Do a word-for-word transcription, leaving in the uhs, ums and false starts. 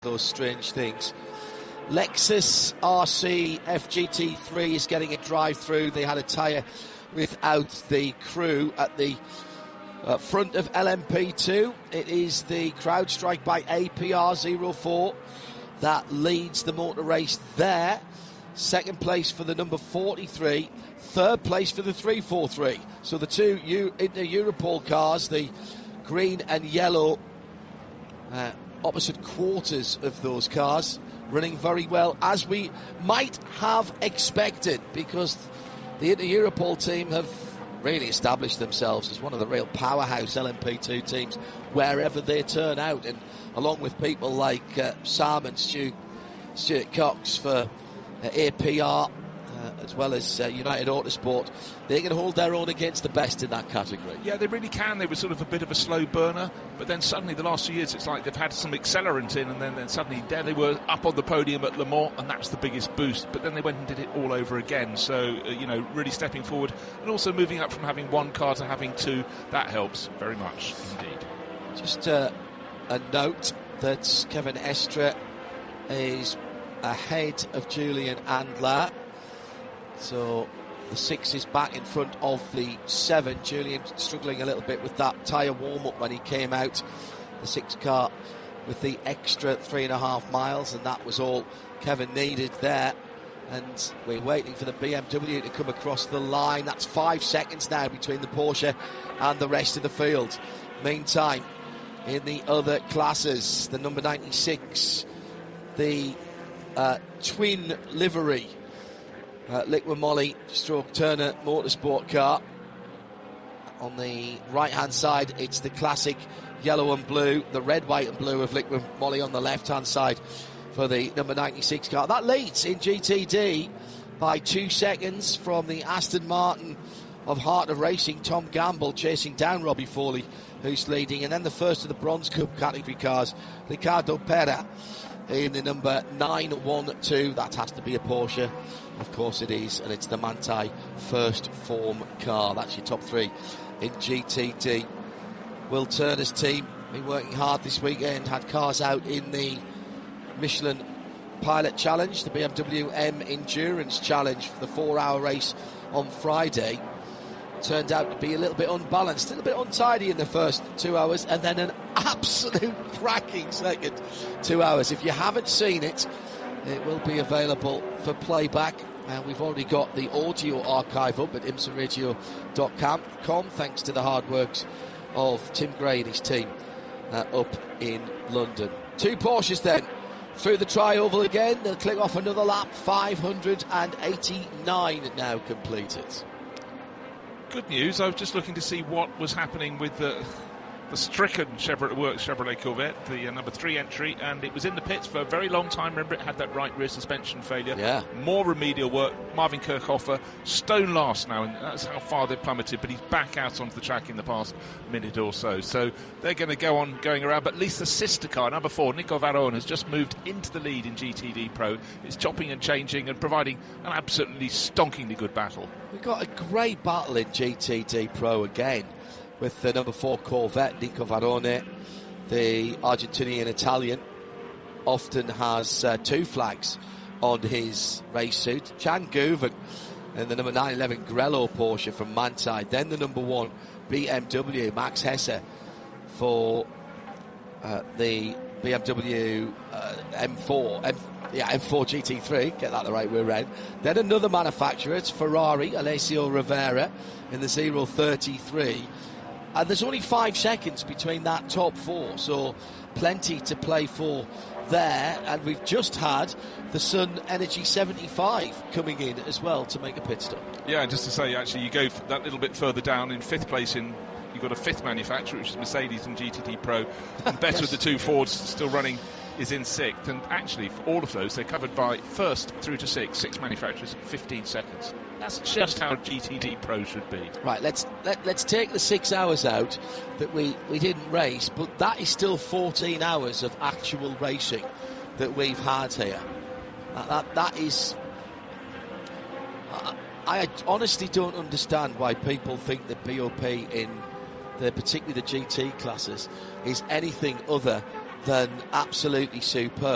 those strange things. Lexus R C F G T three is getting a drive through. They had a tyre without the crew at the uh, front of L M P two. It is the CrowdStrike by A P R zero four that leads the motor race there. Second place for the number forty-three. Third place for the three forty-three. So the two U- Inter Europol cars, the green and yellow uh, opposite quarters of those cars, running very well, as we might have expected, because the Inter Europol team have really established themselves as one of the real powerhouse L M P two teams wherever they turn out, and along with people like uh, Sam and Stu, Stuart Cox for uh, A P R, uh, as well as uh, United Autosport, they can hold their own against the best in that category. Yeah, they really can. They were sort of a bit of a slow burner, but then suddenly the last few years it's like they've had some accelerant in, and then, then suddenly there they were up on the podium at Le Mans, and that's the biggest boost. But then they went and did it all over again. So, uh, you know, really stepping forward, and also moving up from having one car to having two. That helps very much indeed. Just uh, a note that Kevin Estre is ahead of Julian Andler. So the six is back in front of the seven. Julian struggling a little bit with that tyre warm-up when he came out. The six car with the extra three and a half miles, and that was all Kevin needed there. And we're waiting for the B M W to come across the line. That's five seconds now between the Porsche and the rest of the field. Meantime, in the other classes, the number ninety-six, the uh, twin livery Uh, Liqui Moly stroke Turner Motorsport car. On the right hand side, it's the classic yellow and blue, the red, white and blue of Liqui Moly on the left hand side for the number ninety-six car. That leads in G T D by two seconds from the Aston Martin of Heart of Racing, Tom Gamble chasing down Robbie Foley, who's leading, and then the first of the Bronze Cup category cars, Ricardo Pera in the number nine one two. That has to be a Porsche. Of course it is, and it's the Manthey First Form car. That's your top three in G T D. Will Turner's team been working hard this weekend, had cars out in the Michelin Pilot Challenge, the B M W M Endurance Challenge for the four-hour race on Friday. Turned out to be a little bit unbalanced, a little bit untidy in the first two hours, and then an absolute cracking second two hours. If you haven't seen it, it will be available for playback, and we've already got the audio archive up at imsa radio dot com, thanks to the hard works of Tim Gray and his team uh, up in London. Two Porsches then through the tri-oval again. They'll click off another lap. Five hundred eighty-nine now completed. Good news. I was just looking to see what was happening with the the stricken Chevrolet Works Chevrolet Corvette, the uh, number three entry, and it was in the pits for a very long time. Remember, it had that right rear suspension failure. Yeah. More remedial work. Marvin Kirchhofer, stone last now, and that's how far they plummeted, but he's back out onto the track in the past minute or so. So they're going to go on going around, but at least the sister car, number four, Nico Varone, has just moved into the lead in G T D Pro. It's chopping and changing and providing an absolutely stonkingly good battle. We've got a great battle in G T D Pro again, with the number four Corvette, Nico Varone, the Argentinian Italian, often has uh, two flags on his race suit. Jan Guven and the number nine eleven Grello Porsche from Manthey. Then the number one B M W, Max Hesse, for uh, the B M W uh, M four, M, yeah, M four G T three, get that the right way around. Then another manufacturer, it's Ferrari, Alessio Rivera in the zero thirty-three. And there's only five seconds between that top four, so plenty to play for there. And we've just had the Sun Energy seventy-five coming in as well to make a pit stop. Yeah, and just to say, actually, you go that little bit further down in fifth place in. You've got a fifth manufacturer, which is Mercedes and G T D Pro. And better yes. with the two Fords still running is in sixth. And actually, for all of those, they're covered by first through to six, six manufacturers, fifteen seconds. That's just how G T D Pro should be. Right, let's let, let's take the six hours out that we, we didn't race, but that is still fourteen hours of actual racing that we've had here. That, that, that is... I, I honestly don't understand why people think that B O P in the particularly the G T classes is anything other than absolutely superb.